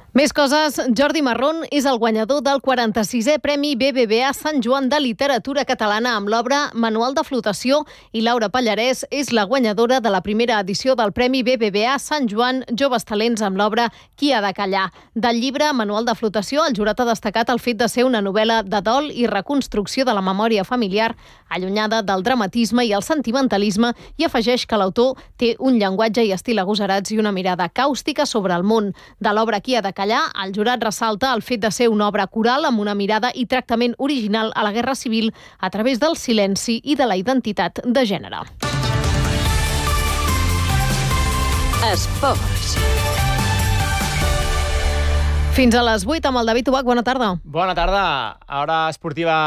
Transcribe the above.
Més coses, Jordi Marrón és el guanyador del 46è Premi BBVA Sant Joan de Literatura Catalana amb l'obra Manual de flotació i Laura Pallarès és la guanyadora de la primera edició del Premi BBVA Sant Joan Joves Talents amb l'obra Qui ha de callar. Del llibre Manual de flotació, el jurat ha destacat el fet de ser una novel·la de dol i reconstrucció de la memòria familiar, allunyada del dramatisme i el sentimentalisme, i afegeix que l'autor té un llenguatge i estil agosarats i una mirada càustica sobre el món. De l'obra Qui ha de callar, el jurat ressalta el fet de ser una obra coral amb una mirada i tractament original a la Guerra Civil a través del silenci i de la identitat de gènere. Esports. Fins a les 8 amb el David Ubach. Bona tarda. Bona tarda. Hora esportiva